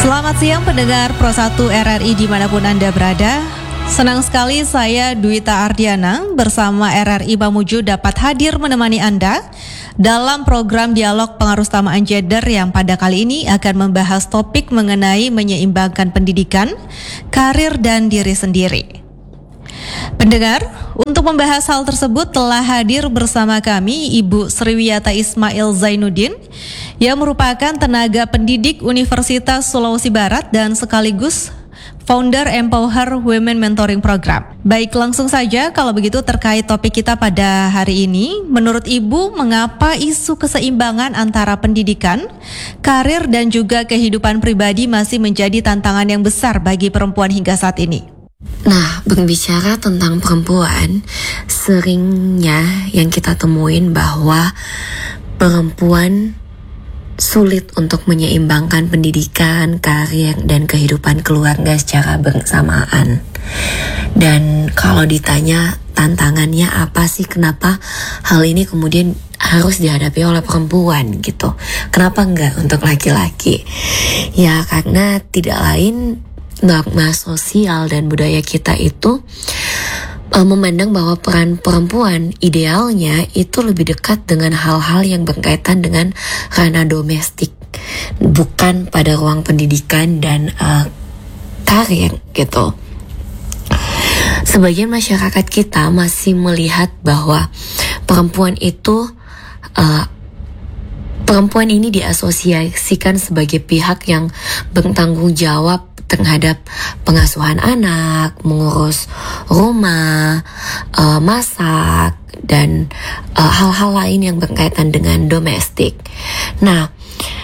Selamat siang pendengar Pro 1 RRI dimanapun Anda berada. Senang sekali saya Dwita Ardiana bersama RRI Mamuju dapat hadir menemani Anda dalam program dialog pengarusutamaan gender yang pada kali ini akan membahas topik mengenai menyeimbangkan pendidikan, karir dan diri sendiri. Pendengar, untuk membahas hal tersebut telah hadir bersama kami Ibu Sriwiyata Ismail Zainuddin yang merupakan tenaga pendidik Universitas Sulawesi Barat dan sekaligus founder Empower Women Mentoring Program. Baik, langsung saja kalau begitu terkait topik kita pada hari ini. Menurut Ibu, mengapa isu keseimbangan antara pendidikan, karir dan juga kehidupan pribadi masih menjadi tantangan yang besar bagi perempuan hingga saat ini? Nah, berbicara tentang perempuan, seringnya yang kita temuin bahwa perempuan sulit untuk menyeimbangkan pendidikan, karir, dan kehidupan keluarga secara bersamaan. Dan kalau ditanya tantangannya apa sih, kenapa hal ini kemudian harus dihadapi oleh perempuan gitu? Kenapa enggak untuk laki-laki? Ya karena tidak lain norma sosial dan budaya kita itu memandang bahwa peran perempuan idealnya itu lebih dekat dengan hal-hal yang berkaitan dengan ranah domestik, bukan pada ruang pendidikan dan karir gitu. Sebagian masyarakat kita masih melihat bahwa perempuan ini diasosiasikan sebagai pihak yang bertanggung jawab terhadap pengasuhan anak, mengurus rumah, masak, dan hal-hal lain yang berkaitan dengan domestik. Nah,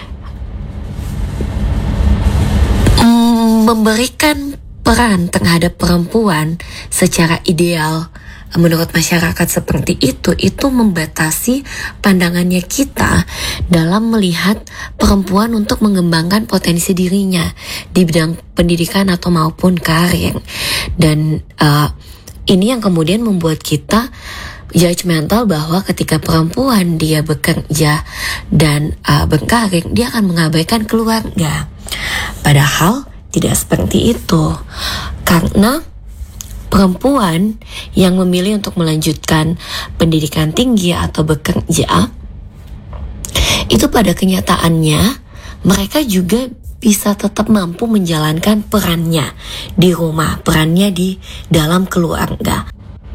memberikan peran terhadap perempuan secara ideal menurut masyarakat seperti itu membatasi pandangannya kita dalam melihat perempuan untuk mengembangkan potensi dirinya di bidang pendidikan atau maupun karir. Dan ini yang kemudian membuat kita judgmental bahwa ketika perempuan dia bekerja dan berkarir, dia akan mengabaikan keluarga. Padahal tidak seperti itu, karena perempuan yang memilih untuk melanjutkan pendidikan tinggi atau bekerja, itu pada kenyataannya mereka juga bisa tetap mampu menjalankan perannya di rumah, perannya di dalam keluarga.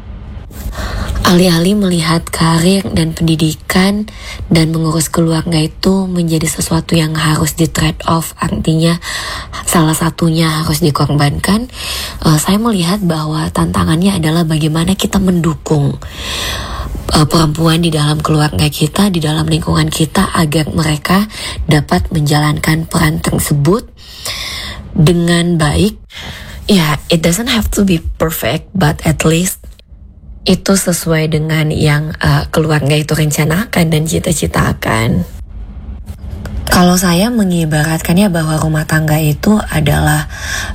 Alih-alih melihat karir dan pendidikan dan mengurus keluarga itu menjadi sesuatu yang harus di trade off, artinya salah satunya harus dikorbankan, saya melihat bahwa tantangannya adalah bagaimana kita mendukung perempuan di dalam keluarga kita, di dalam lingkungan kita, agar mereka dapat menjalankan peran tersebut dengan baik. Ya, it doesn't have to be perfect, but at least itu sesuai dengan yang keluarga itu rencanakan dan cita-citakan. Kalau saya mengibaratkannya bahwa rumah tangga itu adalah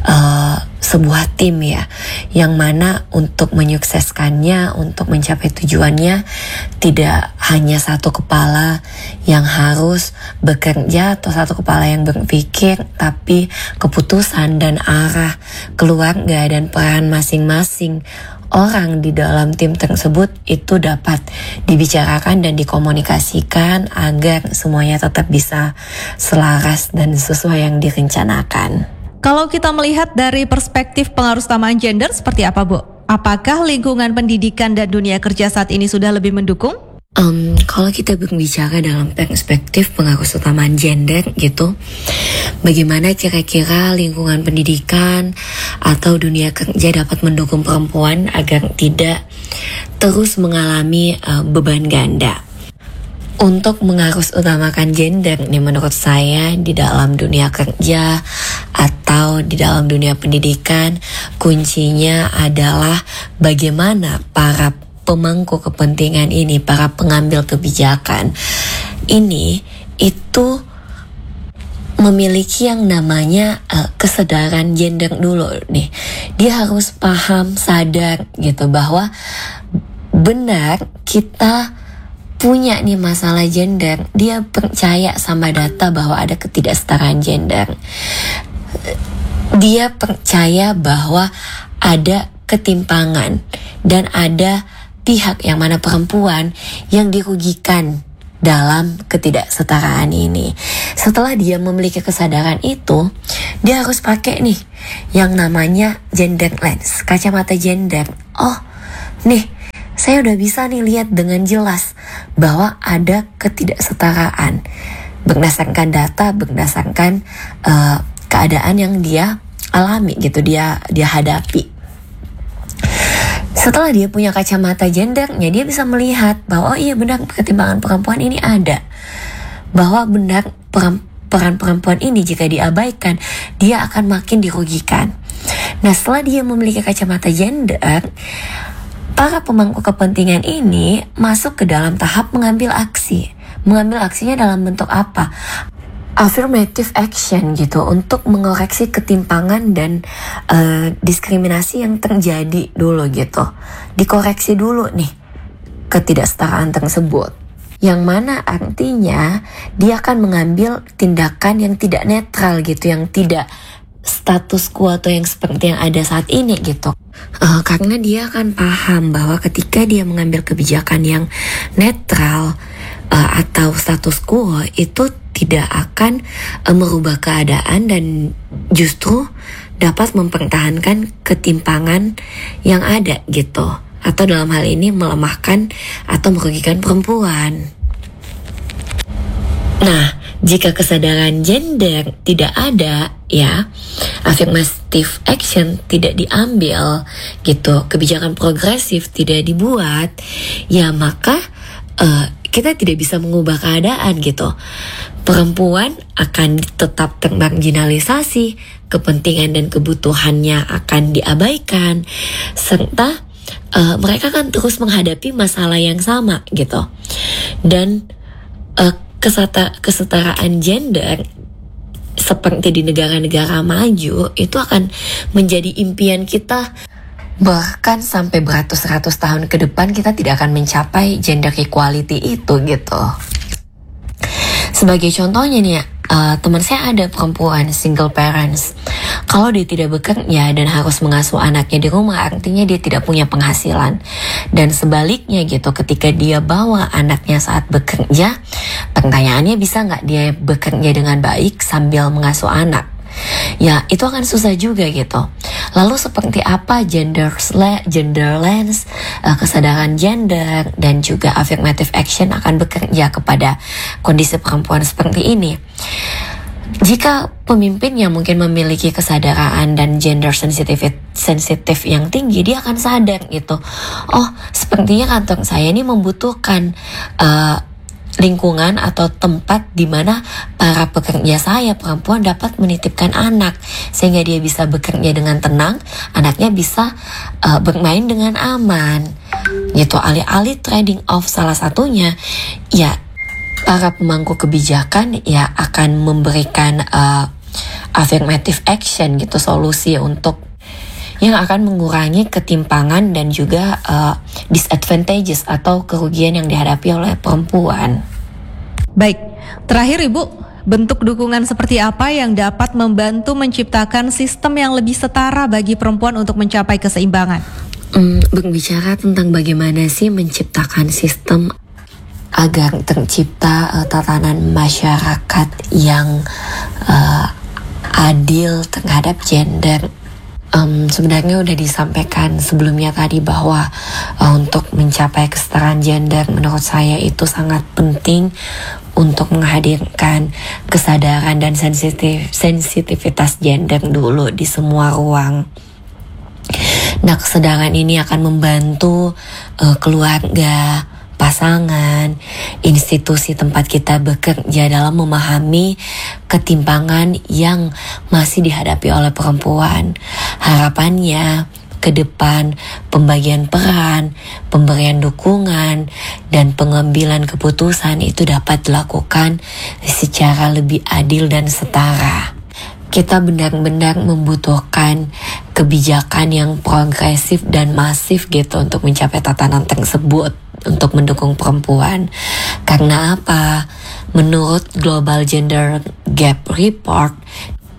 sebuah tim ya, yang mana untuk menyukseskannya, untuk mencapai tujuannya, tidak hanya satu kepala yang harus bekerja atau satu kepala yang berpikir, tapi keputusan dan arah keluarga dan peran masing-masing orang di dalam tim tersebut itu dapat dibicarakan dan dikomunikasikan agar semuanya tetap bisa selaras dan sesuai yang direncanakan. Kalau kita melihat dari perspektif pengarusutamaan gender seperti apa, Bu? Apakah lingkungan pendidikan dan dunia kerja saat ini sudah lebih mendukung? Kalau kita berbicara dalam perspektif pengarusutamaan gender gitu, bagaimana kira-kira lingkungan pendidikan atau dunia kerja dapat mendukung perempuan agar tidak terus mengalami beban ganda? Untuk mengarusutamakan gender nih, menurut saya di dalam dunia kerja atau di dalam dunia pendidikan, kuncinya adalah bagaimana para pemangku kepentingan ini, para pengambil kebijakan ini itu memiliki yang namanya kesadaran gender dulu nih. Dia harus paham, sadar gitu bahwa benar kita punya nih masalah gender. Dia percaya sama data bahwa ada ketidaksetaraan gender. dia percaya bahwa ada ketimpangan dan ada pihak yang mana perempuan yang dirugikan dalam ketidaksetaraan ini. Setelah dia memiliki kesadaran itu, dia harus pakai nih yang namanya gender lens, kacamata gender. Oh, nih saya udah bisa nih lihat dengan jelas bahwa ada ketidaksetaraan berdasarkan data, berdasarkan keadaan yang dia alami gitu, dia hadapi. Setelah dia punya kacamata gendernya, dia bisa melihat bahwa oh iya benar ketimpangan perempuan ini ada, bahwa benar peran perempuan ini jika diabaikan dia akan makin dirugikan. Nah, setelah dia memiliki kacamata gender, para pemangku kepentingan ini masuk ke dalam tahap mengambil aksi. Mengambil aksinya dalam bentuk apa? Affirmative action gitu, untuk mengoreksi ketimpangan dan diskriminasi yang terjadi dulu gitu. Dikoreksi dulu nih ketidaksetaraan tersebut. Yang mana artinya dia akan mengambil tindakan yang tidak netral gitu, yang tidak status quo atau yang seperti yang ada saat ini gitu. Karena dia akan paham bahwa ketika dia mengambil kebijakan yang netral atau status quo, itu tidak akan merubah keadaan dan justru dapat mempertahankan ketimpangan yang ada gitu, atau dalam hal ini melemahkan atau merugikan perempuan. Nah, jika kesadaran gender tidak ada, ya, affirmative action tidak diambil gitu, kebijakan progresif tidak dibuat, ya maka kita tidak bisa mengubah keadaan gitu. Perempuan akan tetap termarginalisasi, kepentingan dan kebutuhannya akan diabaikan, serta mereka akan terus menghadapi masalah yang sama gitu. Dan kesetaraan gender seperti di negara-negara maju itu akan menjadi impian kita. Bahkan sampai beratus-ratus tahun ke depan kita tidak akan mencapai gender equality itu gitu. Sebagai contohnya nih, teman saya ada perempuan single parents. Kalau dia tidak bekerja dan harus mengasuh anaknya di rumah, artinya dia tidak punya penghasilan. Dan sebaliknya gitu, ketika dia bawa anaknya saat bekerja, pertanyaannya bisa nggak dia bekerja dengan baik sambil mengasuh anak? Ya, itu akan susah juga gitu. Lalu seperti apa gender lens, kesadaran gender, dan juga affirmative action akan bekerja kepada kondisi perempuan seperti ini? Jika pemimpinnya mungkin memiliki kesadaran dan gender sensitif yang tinggi, dia akan sadar gitu. Oh, sepertinya kantor saya ini membutuhkan lingkungan atau tempat di mana para pekerja saya perempuan dapat menitipkan anak sehingga dia bisa bekerja dengan tenang, anaknya bisa bermain dengan aman gitu. Alih-alih trading off salah satunya, ya para pemangku kebijakan ya akan memberikan affirmative action gitu, solusi untuk yang akan mengurangi ketimpangan dan juga disadvantages atau kerugian yang dihadapi oleh perempuan. Baik, terakhir Ibu, bentuk dukungan seperti apa yang dapat membantu menciptakan sistem yang lebih setara bagi perempuan untuk mencapai keseimbangan? Berbicara tentang bagaimana sih menciptakan sistem agar tercipta tatanan masyarakat yang adil terhadap gender. Sebenarnya udah disampaikan sebelumnya tadi bahwa untuk mencapai kesetaraan gender menurut saya itu sangat penting untuk menghadirkan kesadaran dan sensitivitas gender dulu di semua ruang. Nah, kesadaran ini akan membantu keluarga, pasangan, institusi tempat kita bekerja dalam memahami ketimpangan yang masih dihadapi oleh perempuan. Harapannya ke depan pembagian peran, pemberian dukungan, dan pengambilan keputusan itu dapat dilakukan secara lebih adil dan setara. Kita benar-benar membutuhkan kebijakan yang progresif dan masif gitu untuk mencapai tatanan tersebut, untuk mendukung perempuan. Karena apa? Menurut Global Gender Gap Report,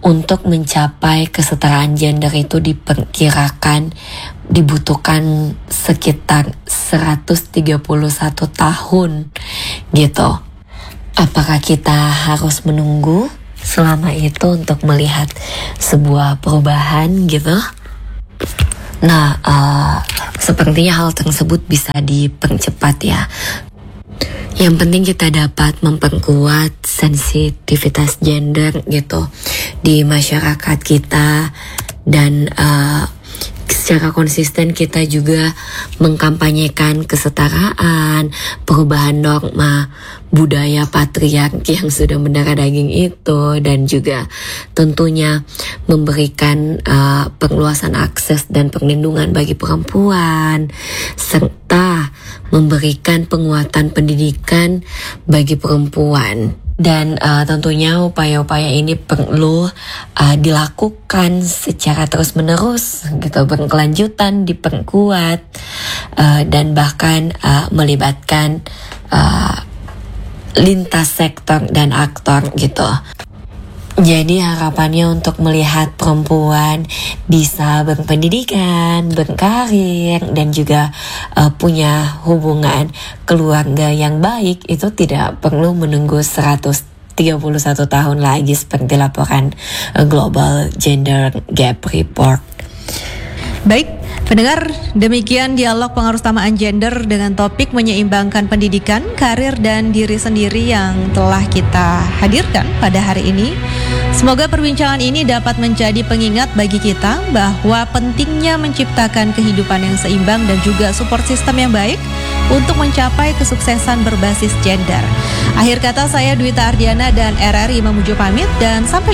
untuk mencapai kesetaraan gender itu diperkirakan dibutuhkan sekitar 131 tahun gitu. Apakah kita harus menunggu selama itu untuk melihat sebuah perubahan gitu? Nah, sepertinya hal tersebut bisa dipercepat ya. Yang penting kita dapat memperkuat sensitivitas gender gitu di masyarakat kita, dan secara konsisten kita juga mengkampanyekan kesetaraan, perubahan norma budaya patriarki yang sudah mendarah daging itu, dan juga tentunya memberikan perluasan akses dan perlindungan bagi perempuan, serta memberikan penguatan pendidikan bagi perempuan. Dan tentunya upaya-upaya ini perlu dilakukan secara terus-menerus gitu, berkelanjutan, diperkuat, dan bahkan melibatkan lintas sektor dan aktor gitu. Jadi harapannya untuk melihat perempuan bisa berpendidikan, berkarir, dan juga punya hubungan keluarga yang baik itu tidak perlu menunggu 131 tahun lagi seperti laporan Global Gender Gap Report. Baik, pendengar, demikian dialog pengarusutamaan gender dengan topik menyeimbangkan pendidikan, karir, dan diri sendiri yang telah kita hadirkan pada hari ini. Semoga perbincangan ini dapat menjadi pengingat bagi kita bahwa pentingnya menciptakan kehidupan yang seimbang dan juga support system yang baik untuk mencapai kesuksesan berbasis gender. Akhir kata, saya Dwita Ardiana dan RRI Mamuju pamit, dan sampai